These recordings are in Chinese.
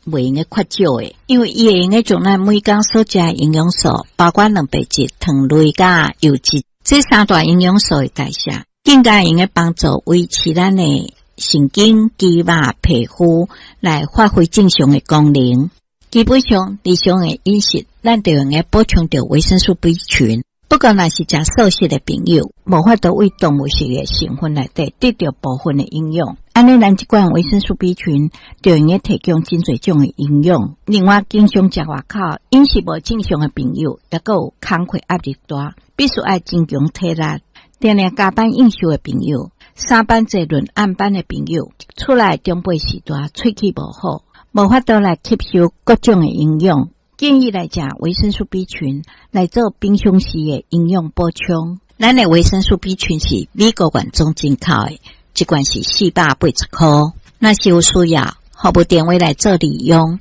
袂用个缺少诶，因为伊会用个将咱每工所食营养素，包括蛋白质、糖类甲油脂，这三大营养素的代谢，更加用个帮助维持咱的神经、肌肉、皮肤来发挥正常的功能。基本上，日常的饮食，咱就用个补充到维生素 B 群。不过，若是食素食的朋友，无法度为动物性的成分内底得到部分的营养。安尼，咱即款维生素 B 群就用个提供真侪种的营养。另外，经常食外口饮食无正常的朋友，也个有工课压力大，必须爱增强体力。定定加班应酬的朋友，三班坐轮暗班的朋友，出来中辈时代喙齿无好，无法度来吸收各种的营养。建议来食维生素 B 群来做平常时的营养补充。咱的维生素 B 群是美国原装进口的，一罐是480块。若是有需要，服务电话来做利用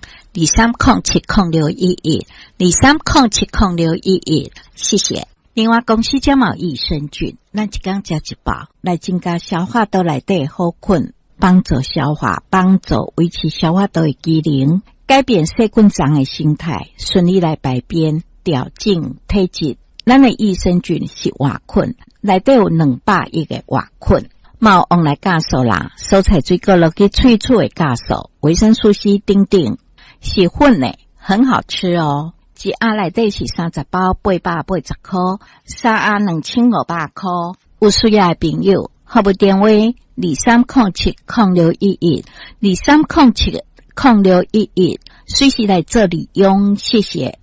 2307061123070611，谢谢。另外，公司将有益生菌，咱一天食一包，来增加消化道内底好菌，帮助消化，帮助维持消化道的机能。改变细菌脏的形态，顺利来排便，调整体质。咱的益生菌是活菌，内底有200亿个活菌，有用来酵素啦，蔬菜水果落去萃取的酵素，维生素 C 等等，是粉的，很好吃哦。一盒内底是30包，880块，3盒2500块。有需要的朋友，服务电话2307061123070611，随时来做利用，谢谢。